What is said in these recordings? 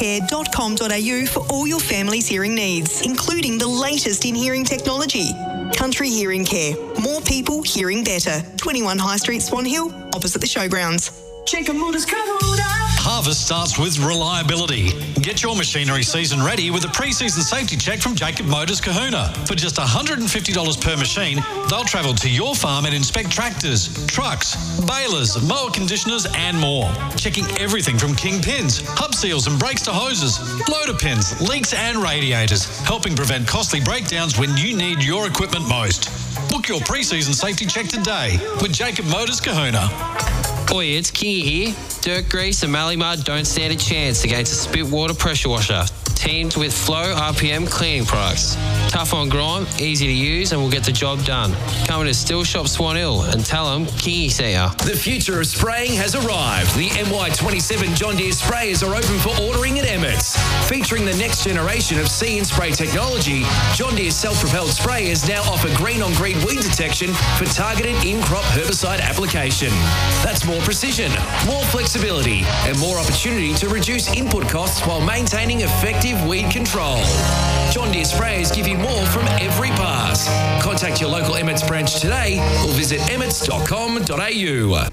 care.com.au for all your family's hearing needs, including the latest in hearing technology. Country Hearing Care. More people hearing better. 21 High Street, Swan Hill, opposite the showgrounds. Harvest starts with reliability. Get your machinery season ready with a pre-season safety check from Jacob Motors Kahuna. For just $150 per machine, they'll travel to your farm and inspect tractors, trucks, balers, mower conditioners and more. Checking everything from kingpins, hub seals and brakes to hoses, loader pins, leaks and radiators, helping prevent costly breakdowns when you need your equipment most. Book your pre-season safety check today with Jacob Motors Kahuna. Oi, it's Kingy here. Dirt grease and mallee mud don't stand a chance against a spit water pressure washer. Teamed with Flow RPM cleaning products. Tough on grime, easy to use, and will get the job done. Come to Still Shop Swan Hill and tell them Kingy sent ya. The future of spraying has arrived. The MY27 John Deere sprayers are open for ordering at Emmett's. Featuring the next generation of See and Spray technology, John Deere's self-propelled sprayers now offer green-on-green weed detection for targeted in-crop herbicide application. That's more precision, more flexibility, and more opportunity to reduce input costs while maintaining effective weed control. John Deere sprayers give you more from every pass. Contact your local Emmett's branch today or visit emmets.com.au.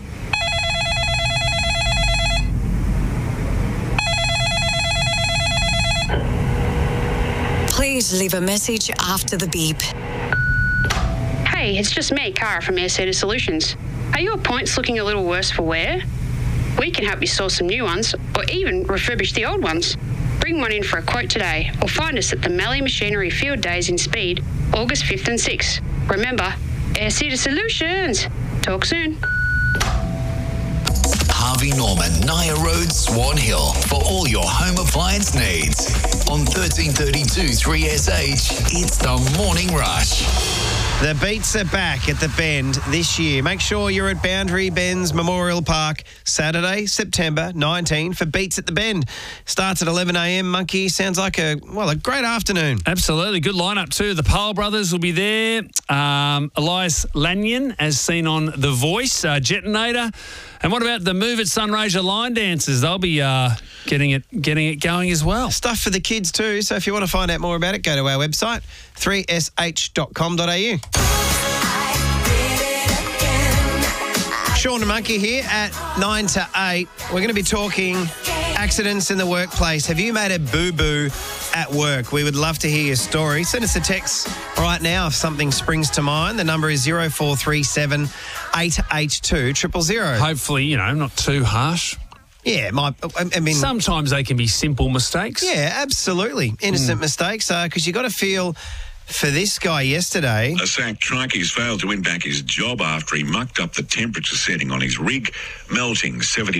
Please leave a message after the beep. Hey, it's just me, Cara from Airsetter Solutions. Are your points looking a little worse for wear? We can help you source some new ones or even refurbish the old ones. Bring one in for a quote today or find us at the Mallee Machinery Field Days in Speed, August 5th and 6th. Remember, Airsetter Solutions. Talk soon. Harvey Norman, Naya Road, Swan Hill, for all your home appliance needs. On 1332 3SH, it's the Morning Rush. The Beats are back at the Bend this year. Make sure you're at Boundary Bends Memorial Park Saturday, September 19 for Beats at the Bend. Starts at 11 a.m. Monkey, sounds like a great afternoon. Absolutely. Good lineup too. The Powell brothers will be there. Elias Lanyon, as seen on The Voice, Jetonator. And what about the Move It Sunraysia line dancers? They'll be getting it going as well. Stuff for the kids too. So if you want to find out more about it, go to our website, 3sh.com.au. Sean and Monkey here at 9 to 8. We're going to be talking accidents in the workplace. Have you made a boo-boo at work? We would love to hear your story. Send us a text right now if something springs to mind. The number is 0437 882 000. Hopefully, not too harsh. Yeah, I mean... Sometimes they can be simple mistakes. Yeah, absolutely. Innocent mistakes, because you got to feel... For this guy yesterday... A sacked truckies failed to win back his job after he mucked up the temperature setting on his rig, melting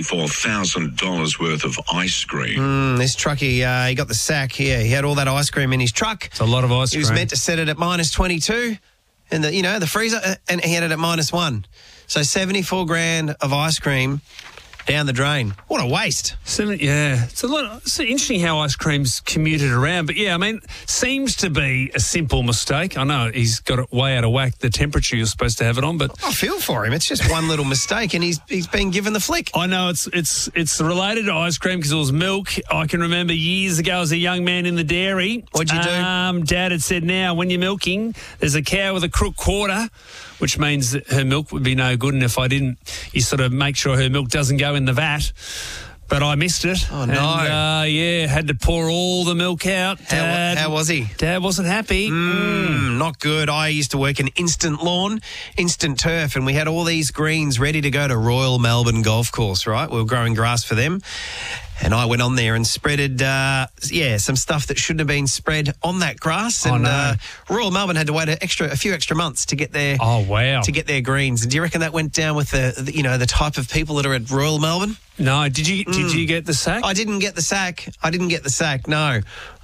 $74,000 worth of ice cream. This truckie, he got the sack here. He had all that ice cream in his truck. It's a lot of ice cream. He was meant to set it at minus 22 in the freezer, and he had it at minus 1. So 74 grand of ice cream down the drain. What a waste. Yeah. It's interesting how ice cream's commuted around. But, yeah, I mean, seems to be a simple mistake. I know he's got it way out of whack, the temperature you're supposed to have it on. But I feel for him. It's just one little mistake and he's been given the flick. I know it's related to ice cream because it was milk. I can remember years ago as a young man in the dairy. What'd you do? Dad had said, now, when you're milking, there's a cow with a crook quarter, which means that her milk would be no good. And if I didn't, you sort of make sure her milk doesn't go in the vat. But I missed it. Oh, no. And, had to pour all the milk out. How was he? Dad wasn't happy. Not good. I used to work in Instant Lawn, Instant Turf, and we had all these greens ready to go to Royal Melbourne Golf Course, right? We were growing grass for them. And I went on there and spreaded, some stuff that shouldn't have been spread on that grass. And Royal Melbourne had to wait a few extra months to get their to get their greens. And do you reckon that went down with the type of people that are at Royal Melbourne? No, did you get the sack? I didn't get the sack. No,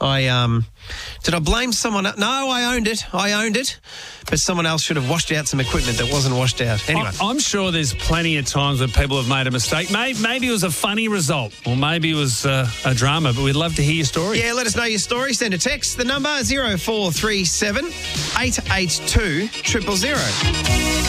did I blame someone? No, I owned it. But someone else should have washed out some equipment that wasn't washed out. Anyway, I'm sure there's plenty of times where people have made a mistake. Maybe it was a funny result, or maybe it was a drama. But we'd love to hear your story. Yeah, let us know your story. Send a text. The number 0437 882 000.